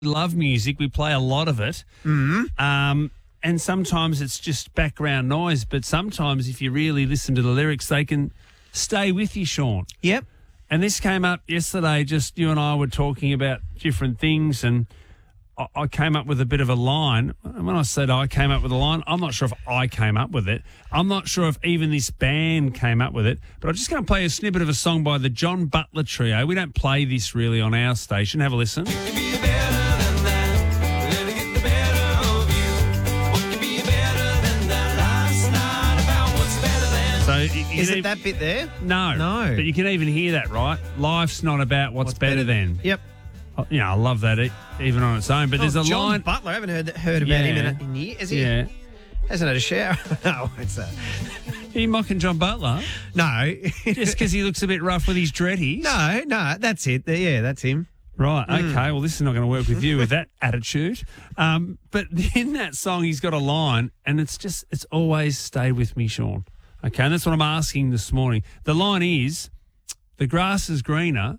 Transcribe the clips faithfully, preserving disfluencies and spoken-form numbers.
love music. We play a lot of it. Mm-hmm. Um, and sometimes it's just background noise, but sometimes if you really listen to the lyrics, they can stay with you, Sean. Yep. And this came up yesterday, just you and I were talking about different things, and I, I came up with a bit of a line. And when I said I came up with a line, I'm not sure if I came up with it. I'm not sure if even this band came up with it, but I'm just going to play a snippet of a song by the John Butler Trio. We don't play this really on our station. Have a listen. So Is it that bit there? No. No. But you can even hear that, right? Life's not about what's, What's better, better- than. Yep. Oh, you know, I love that e- even on its own. But there's Oh, a John line. Butler. I haven't heard heard about him in, Yeah. a, in years. Is he? Yeah. Hasn't had a shower. No, it's a... Are you mocking John Butler? No. Just because he looks a bit rough with his dreadies? No, no, that's it. Yeah, that's him. Right, okay. Mm. Well, this is not going to work with you with that attitude. Um, but in that song, he's got a line, and it's just, it's always stayed with me, Sean. Okay, and that's what I'm asking this morning. The line is, the grass is greener,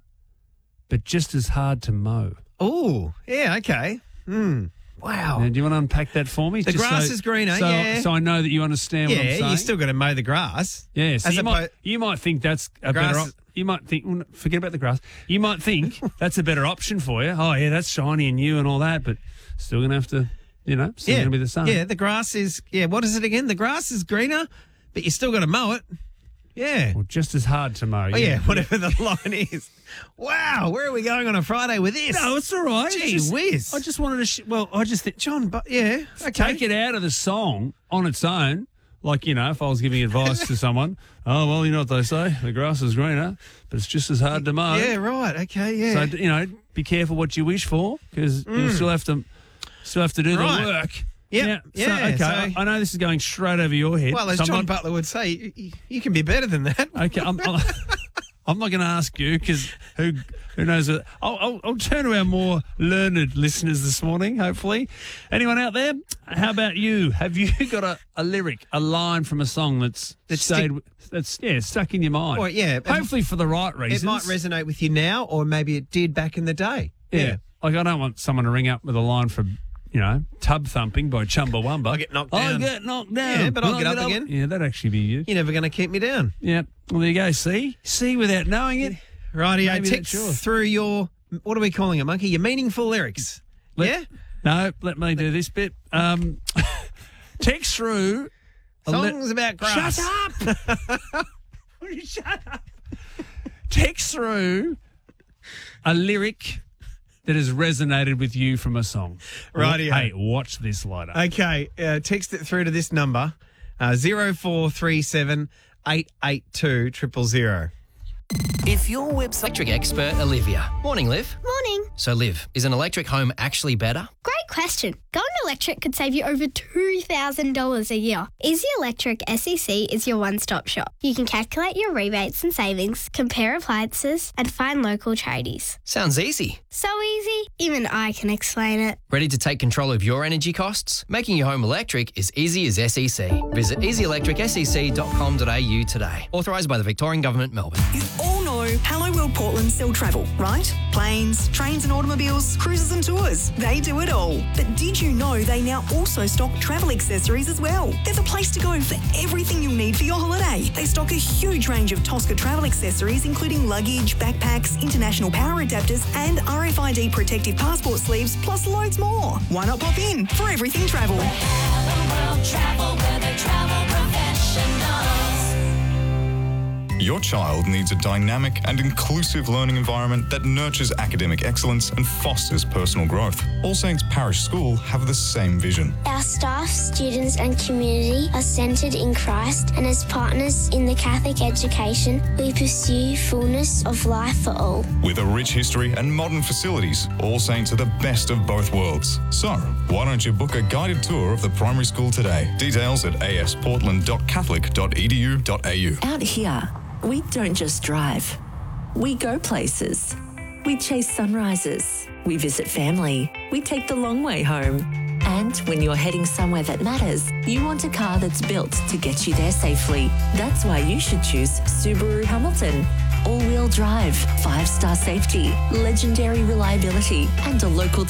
but just as hard to mow. Oh, yeah, okay. Hmm. Wow. Now, do you want to unpack that for me? The Just grass so- is greener, so, yeah. So I know that you understand what I'm Yeah, saying. you still got to mow the grass. Yeah, so As you, might, oppo- you might think that's a Grass better op- is- You might think, well, forget about the grass. You might think that's a better option for you. Oh, yeah, that's shiny and new and all that, but still going to have to, you know, still Yeah, going to be the same. yeah, the grass is, yeah, what is it again? The grass is greener, but you still got to mow it. Yeah. Well, just as hard to mow. Oh, yeah, whatever the line is. Wow, where are we going on a Friday with this? No, it's all right. Gee It's just- whiz. I just wanted to, sh- well, I just think, John, but yeah, okay. take it out of the song on its own. Like, you know, if I was giving advice to someone, oh, well, you know what they say, the grass is greener, but it's just as hard to mow. Yeah, right, okay, yeah. So, you know, be careful what you wish for, because you still have to still have to do Right. the work. Yep, Now, yeah, So, okay, so- I I know this is going straight over your head. well, as so I'm John not- Butler would say, you, you- you can be better than that. Okay, I'm, I'm, I'm not going to ask you because who who knows? It. I'll, I'll, I'll turn to our more learned listeners this morning, hopefully. Anyone out there? How about you? Have you got a, a lyric, a line from a song that's, That's stayed, stick- that's yeah, stuck in your mind? Well, yeah, it- Hopefully for the right reasons. It might resonate with you now, or maybe it did back in the day. Yeah. Like, I don't want someone to ring up with a line from, you know, Tub Thumping by Chumbawamba. I get knocked I down. get knocked down. Yeah, but I'll Will get I up again. Yeah, that'd actually be you. You're never going to keep me down. Yeah. Well, there you go. See? See without knowing it. Rightio, Maybe text that's yours. through your, what are we calling it, Monkey? Your meaningful lyrics. Let- yeah? No, let me do this bit. Um, text through. a li- Songs about grass. Shut up! Will you shut up? Text through a lyric that has resonated with you from a song. Rightio. Hey, watch this later. Okay, uh, text it through to this number, uh, zero four three seven eight eight two triple zero. If your website electric expert, Olivia. Morning, Liv. Morning. So, Liv, is an electric home actually better? Great question. Going electric could save you over two thousand dollars a year. Easy Electric S E C is your one-stop shop. You can calculate your rebates and savings, compare appliances, and find local tradies. Sounds easy. So easy, even I can explain it. Ready to take control of your energy costs? Making your home electric is easy as S E C. Visit easy electric s e c dot com dot a u today. Authorised by the Victorian Government, Melbourne. You all know Hello World Portland sell travel, right? Planes, trains and automobiles, cruises and tours. They do it all. But did you know they now also stock travel accessories as well? They're the place to go for everything you'll need for your holiday. They stock a huge range of Tosca travel accessories, including luggage, backpacks, international power adapters and R F I D protective passport sleeves, plus loads more. Why not pop in for everything travel? Hello World Travel, where they travel professionals. Your child needs a dynamic and inclusive learning environment that nurtures academic excellence and fosters personal growth. All Saints Parish School have the same vision. Our staff, students and community are centred in Christ, and as partners in the Catholic education, we pursue fullness of life for all. With a rich history and modern facilities, All Saints are the best of both worlds. So, why don't you book a guided tour of the primary school today? Details at a s portland dot catholic dot e d u dot a u. Out here, we don't just drive. We go places. We chase sunrises. We visit family. We take the long way home. And when you're heading somewhere that matters, you want a car that's built to get you there safely. That's why you should choose Subaru Hamilton. All-wheel drive, five-star safety, legendary reliability, and a local